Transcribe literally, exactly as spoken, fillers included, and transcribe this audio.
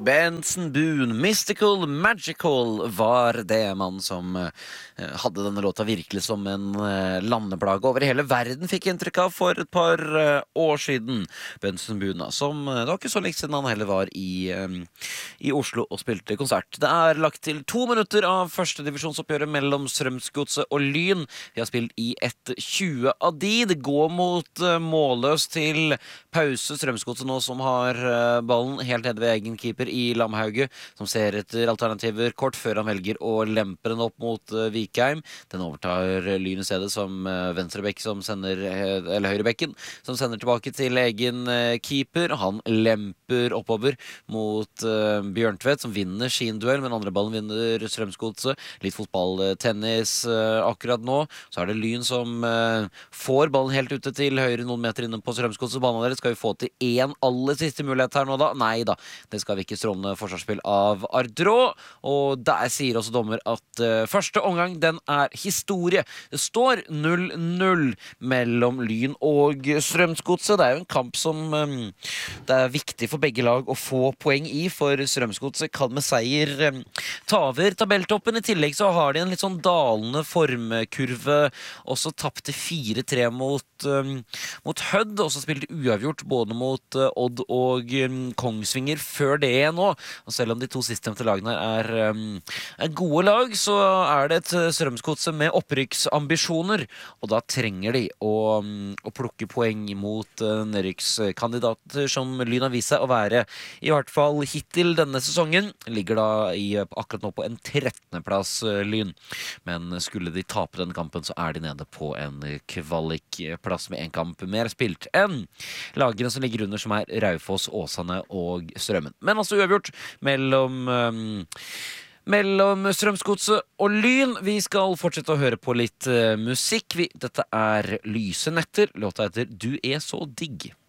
Benson Boone, Mystical, Magical var det mann som eh, hadde denne låta virkelig som en eh, landeplage over hele verden, fikk inntrykk av for et par eh, år siden. Benson Boone, som eh, det var ikke så lenge siden han heller var i, eh, i Oslo og spilte konsert. Det er lagt til to minutter av første divisjonsoppgjøret mellom Strømsgodset og Lyn. Vi har spilt i ett tjue av de. Det går mot eh, målløs til pause. Strømsgodset nå som har eh, ballen helt nede ved egen keeper i Lamhauge, som ser etter alternativer kort før han velger å lempe den opp mot uh, Vikheim. Den overtar Lyn i stedet som uh, venstrebekk som sender, uh, eller høyrebekken, som sender tilbake til egen uh, keeper. Han lemper oppover mot uh, Bjørntvedt, som vinner sin duell, men andre ballen vinner Strømsgodset. Litt fotballtennis uh, akkurat nå. Så er det Lyn som uh, får ballen helt ute til høyre noen meter inne på Strømsgodset. Banen deres skal vi få til en aller siste mulighet her nå da? Nei da, det skal vi ikke. Strålende forsvarsspill av Ardrå, og der sier også dommer at uh, første omgang, den er historie. Det står null null mellom Lyn og Strømsgodset. Det er jo en kamp som um, det er viktig for begge lag å få poeng i, for Strømsgodset kan med seier um, ta over tabelltoppen. I tillegg så har de en litt sånn dalende formkurve, også tappte fire tre mot, um, mot Hødd, og så spilte uavgjort både mot uh, Odd og um, Kongsvinger før det nå, og selv om de to sistnevnte lagene er, um, er gode lag, så er det et Strømsgodset med opprykksambisjoner, og da trenger de å, um, å plukke poeng mot uh, nedrykkskandidater som Lyn har vist seg å være, i hvert fall hittil denne sesongen. Ligger da i, akkurat nå på en trettende plass uh, Lyn, men skulle de tape denne kampen, så er de nede på en kvalikplass med en kamp mer spilt enn lagene som ligger under, som er Raufoss, Åsane og Strømmen. Men altså uavgjort mellom um, mellom Strømsgodset og Lyn. Vi skal fortsette å høre på litt uh, musikk. Vi, dette er Lyse netter. Låta heter Du er så digg.